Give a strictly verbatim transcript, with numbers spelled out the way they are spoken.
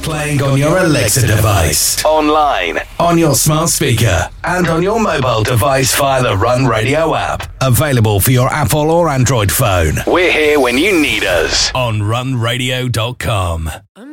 Playing on your Alexa device, online, on your smart speaker, and on your mobile device via the Run Radio app. Available for your Apple or Android phone. We're here when you need us on run radio dot com.